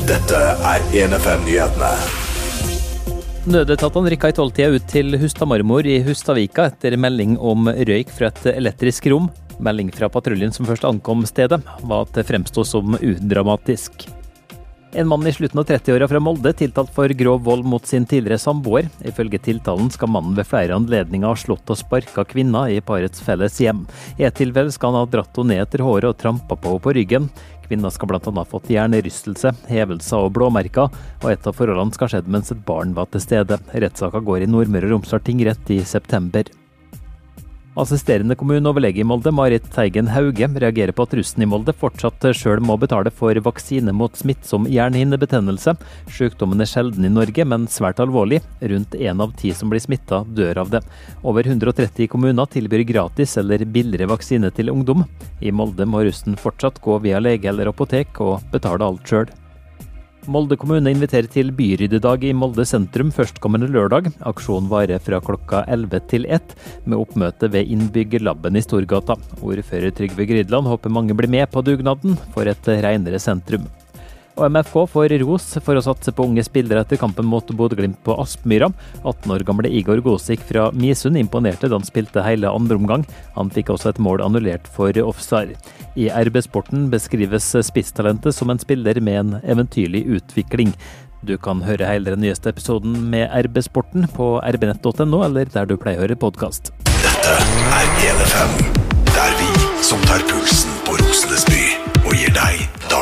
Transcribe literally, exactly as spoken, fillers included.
Dette er en F M-nyhetene. Nødetatene rykket i tolvtida ut til Hustadmarmor i Hustadvika etter melding om røyk fra et elektrisk rom. Melding fra patruljen som først ankom stedet var at det fremstod som udramatisk. En mann i slutten av trettiåra fra Molde tiltalt for grov vold mot sin tidligere samboer. Ifølge tiltalen skal mannen ved flere anledninger ha slått og sparka kvinna i parets felles hjem. I et tilfelle skal han ha dratt henne ned etter håret og trampa på henne på ryggen. Kvinna skal blant annet ha fått hjernerystelse, hevelser og blåmerker, og et av forholdene skal ha skjedd mens et barn var til stede. Rettssaken går i Nordmøre og Romsdal tingrett i september. Assisterende kommuneoverlege i Molde, Marit Teigen Hauge, reagerer på at russen i Molde fortsatt selv må betale for vaksine mot smittsom hjernehinnebetennelse. Sykdommen er sjelden i Norge, men svært alvorlig. Rundt en av ti som blir smittet dør av det. Over hundre og tretti kommuner tilbyr gratis eller billigere vaksine til ungdom. I Molde må russen fortsatt gå via lege eller apotek og betale alt selv. Molde kommune inviterer til byryddedag i Molde sentrum førstkommende lørdag. Aksjonen varer fra klokka elleve til ett, med oppmøte ved innbyggerlabben i Storgata. Ordfører Trygve Grydland håper mange blir med på dugnaden for et renere sentrum. Og M F K får ros for å satse på unge spillere etter kampen mot Bodø-Glimt på Aspmyra. atten år gamle Igor Gosik fra Misund imponerte da han spilte hele andre omgang. Han fikk også et mål annullert for offside. I R B-sporten beskrives spisstalentet som en spiller med en eventyrlig utvikling. Du kan høre hele den nyeste episoden med R B-sporten på r b nett punktum no eller der du pleier å høre podcast. Dette er en F M, der vi som tar pulsen på Rosenes by og gir deg